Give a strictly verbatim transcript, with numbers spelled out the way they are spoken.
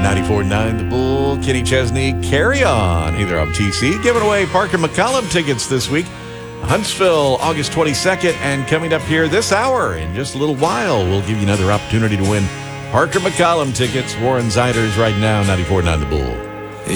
ninety-four point nine The Bull, Kenny Chesney, Carry On. Hey there, I'm T C. Giving away Parker McCollum tickets this week. Huntsville, August twenty-second. And coming up here this hour, in just a little while, we'll give you another opportunity to win Parker McCollum tickets. Warren Zeiders right now, ninety-four point nine The Bull.